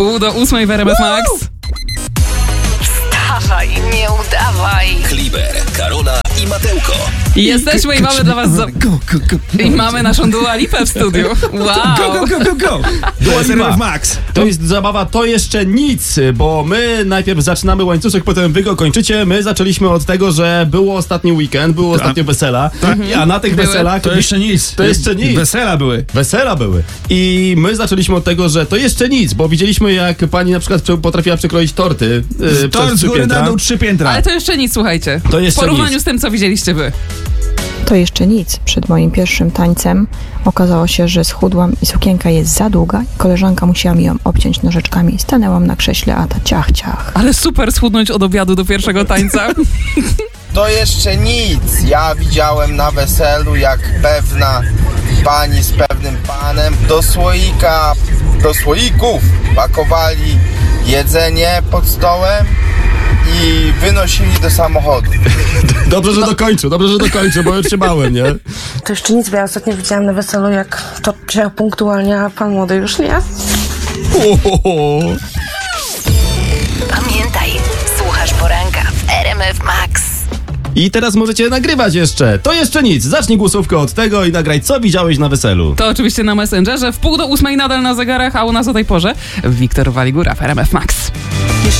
7:30 w RMF Max. Wstawaj, nie udawaj. Kliber, Karola i Matełko. Jesteśmy i mamy dla was... I mamy naszą Dua Lipę w studiu. Wow. Go! Dua Lipa. Max. To jest zabawa, to jeszcze nic, bo my najpierw zaczynamy łańcuszek, potem wy go kończycie. My zaczęliśmy od tego, że było ostatni weekend, było ostatnio wesela, a na tych weselach... To jeszcze nic. To jeszcze nic. Wesela były. I my zaczęliśmy od tego, że to jeszcze nic, bo widzieliśmy, jak pani na przykład potrafiła przekroić torty. Tort z góry na dół 3 piętra. Ale to jeszcze nic, słuchajcie. To jeszcze w porównaniu nic. z tym, co widzieliście wy. To jeszcze nic. Przed moim pierwszym tańcem okazało się, że schudłam i sukienka jest za długa i koleżanka musiała mi ją obciąć nożyczkami. Stanęłam na krześle, a ta ciach. Ale super schudnąć od obiadu do pierwszego tańca. To jeszcze nic. Ja widziałem na weselu, jak pewna pani z pewnym panem do słoików pakowali jedzenie pod stołem i wynosili do samochodu. Dobrze, że dokończył, bo już się bałem, nie? To jeszcze nic, bo ja ostatnio widziałam na weselu, jak to przyjechał punktualnie, a pan młody już nie. Pamiętaj, słuchasz poranka w RMF Max. I teraz możecie nagrywać jeszcze. To jeszcze nic. Zacznij głosówkę od tego i nagraj, co widziałeś na weselu. To oczywiście na Messengerze. W 7:30 nadal na zegarach, a u nas o tej porze Wiktor Waligura w RMF Max.